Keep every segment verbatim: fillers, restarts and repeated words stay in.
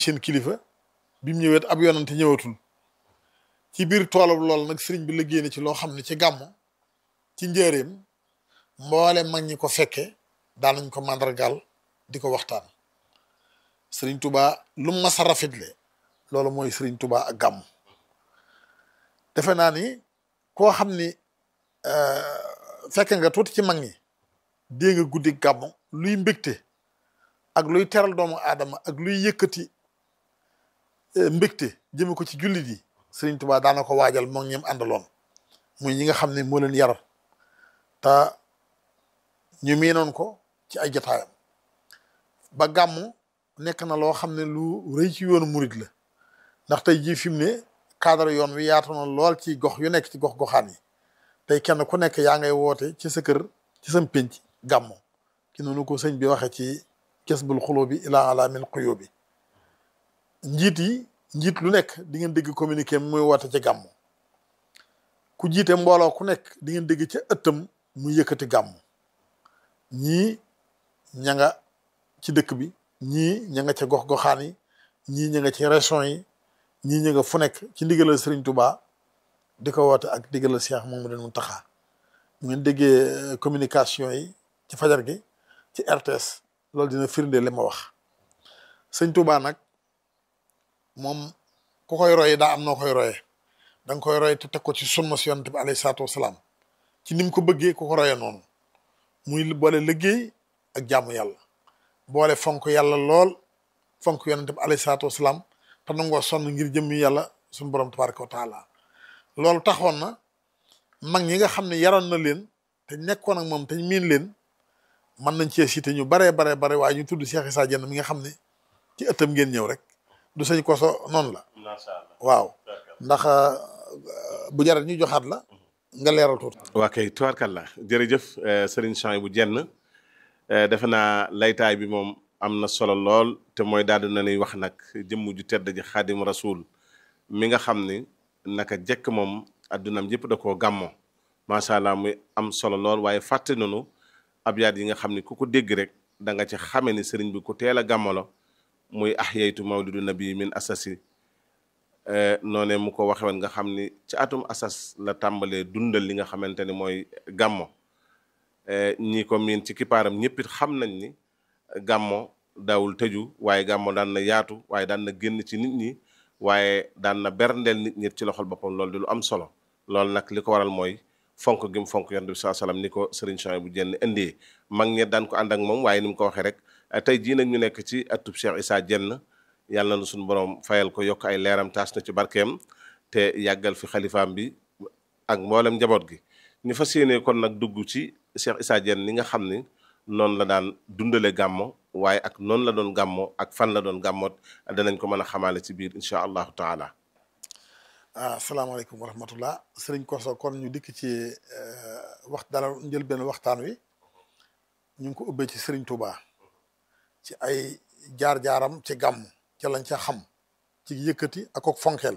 seen kilifa bi mu ñëwee ab yonante ñëwatul ci biir toolam lool nag sëriñ bi liggéey na ci loo xam ne ci gàmmu ci njëreem mboole mag ñi ko fekke daan nañ ko màndargaal di ko waxtaan sëriñ Touba lu mu mas a rafetle loolu mooy sëriñ Touba ak gàmmu defe naa ni koo xam ni fekke nga tuuti ci mag ñi dégg nga guddi gàmmu luy mbégte ak luy teral doomu aadama ak luy yëkkati mbégte jëme ko ci jullit yi sëriñ Touba daana ko waajal moom ñoom àndaloon muy ñi nga xam ne moo leen yar te ñu miinoon ko ci ay jotaayam ba gàmmu nekk na loo xam ne lu rëy ci yoonu murit la ndax tey jii fi mu ne cadre yoon wi yaatu na lool ci gox yu nekk ci gox goxaan yi tey kenn ku nekk yaa ngay woote ci sa kër ci sam pénc gàmmu ki noonu ko sëñ bi waxe ci Jazbul Xuluubi ilaa alaamil Xuyuubi njiit yi njiit lu nekk di ngeen dégg communiqué muy woote ci gàmmu ku jiite mbooloo ku nekk di ngeen dégg ca ëttam muy yëkkati gàmmu ñii ña nga ci dëkk bi ñii ña nga ca gox goxaan yi ñii ña nga ci région yi ñii ña nga fu nekk ci ndigalal Serigne Touba di ko woote ak ndigalal Cheikh Mouhamadou Mountakha mu ngeen déggee communication yi ci fajar gi ci R T S loolu dina firnde li ma wax sëñ Touba nag moom ku koy roye daa am noo koy roye da nga koy roye te teg ko ci sunna si yonent bi alayhi salaatu wasalaam ci ni mu ko bëggee ku ko roye noonu muy boole liggéey ak jaamu yàlla boole fonk yàlla lool fonk yonent bi alayhi salaatu wasalaam te nangoo sonn ngir jëmmi yàlla suñu borom tabaraka wa taala loolu taxoon na mag ñi nga xam ne yaroon na leen te nekkoon ak moom te miin leen mën nañ cee cité ñu baree bare bare waaye ñu tudd Cheikh Issa Diène mi nga xam ne ci ëttam ngeen ñëw rek du sëñ Koso noonu la waaw ndax bu jarat ñu joxaat la nga leeral tuuti. waa kay tubaarkàlla jërëjëf Serigne Souhaïbou Diène defe naa laytaay bi moom am na solo lool te mooy daal di na ñuy wax nag jëmm ju tedd ji xaadim rasul mi nga xam ni naka jekk moom addunam yëpp da koo gàmmoo macha allah muy am solo lool waaye fàtte nanu abyaat yi nga xam ni ku ko dégg rek da nga ci xame ni sëriñ bi ku teel a gàmmalo muy ahyaytu mawlidu nabi min asasi noonee mu ko waxe woon nga xam ni ci atum asas la tàmbalee dundal li nga xamante ni mooy gàmmo ñi ko miin ci kippaaram ñëpp it xam nañ ni gàmmo daawul tëju waaye gàmmo daan na yaatu waaye daan na génn ci nit ñi waaye daan na berndeel nit ñi ci loxol boppam loolu di lu am solo loolu nag li ko waral mooy fonk gi mu fonk yonent bi saa salaam ni ko Serigne Souhaïbou Diène indee mag ñe daan ko ànd ak moom waaye ni mu ko waxee rek tey jii nag ñu nekk ci atub Cheikh Issa Diène yàlla na suñu borom fayal ko yokk ay leeram taas na ci barkeem te yàggal fi xalifaam bi ak mboolem njaboot gi ñu fas yéene kon nag dugg ci Cheikh Issa Diène ni nga xam ni noonu la daan dundale gàmmo waaye ak noonu la doon gàmmo ak fan la doon gàmmoot danañ ko mën a xamaale ci biir incha allahu taala. ah asalaamaaleykum wa rahmatullah sëriñ Koso kon ñu dikk ci wax dara njël benn waxtaan wi ñu ngi ko ubbee ci sëriñ Touba ci ay jaar-jaaram ci gàmm ca lañ ca xam ci yëkkati ak ak fonkeel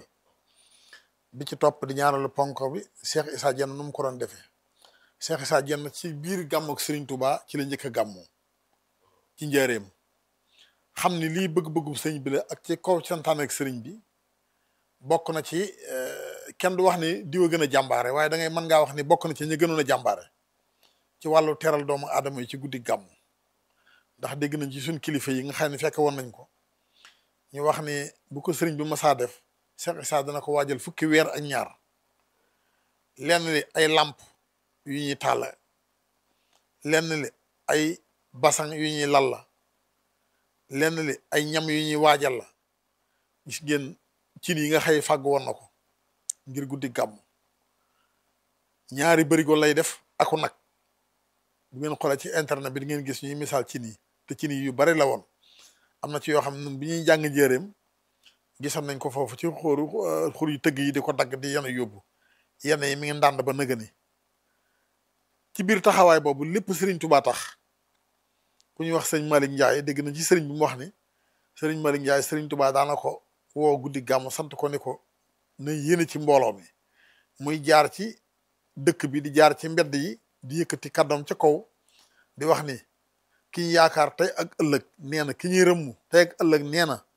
bi ci topp di ñaareelu ponk bi Cheikh Issa Diène nu mu ko doon defee Cheikh Issa Diène ci biir gàmm ak sëriñ Touba ci la njëkk a gàmmoo ci njaareem xam ni lii bëgg-bëggu sëriñ bi la ak ci kaw santaan ak sëriñ bi bokk na ci kenn du wax ni diwa gën a jàmbaare waaye da ngay mën ngaa wax ni bokk na ci ñi gënoon a jàmbaare ci wàllu teral doomu aadama yi ci guddi gàmm ndax dégg nañ ci suñ kilifa yi nga xam ne fekk woon nañ ko ñu wax ni bu ko sëriñ bi masaa def Cheikh Issa dana ko waajal fukki weer ak ñaar lenn li ay làmp yu ñuy tàll lenn li ay basang yu ñuy lal la lenn li ay ñam yu ñuy waajal la gis ngeen cin yi nga xëy fàgg woon na ko ngir guddi gàmm ñaari bërigo lay def aku nag bu ngeen xoolee ci internet bi di ngeen gis ñuy misaal cin yi te cin yi yu bari la woon am na ci yoo xam ne bi ñuy jàng njéeréem gisoon nañ ko foofu ci xóoru xur yu tëgg yi di ko dagg di yenu yóbbu yenn yi mi ngi ndànd ba nëgëni ci biir taxawaay boobu lépp Serigne Touba tax ku ñuy wax sëñ Malick Ndiaye dégg na ci Serigne bi mu wax ni Serigne Malick Ndiaye Serigne Touba daana ko woo guddi gàmm sant ko ni ko na yéene ci mbooloo mi muy jaar ci dëkk bi di jaar ci mbedd yi di yëkkati kàddoom ca kaw di wax ni ki ñu yaakaar tey ak ëllëg nee na ki ñuy rëmmu tey ak ëllëg nee na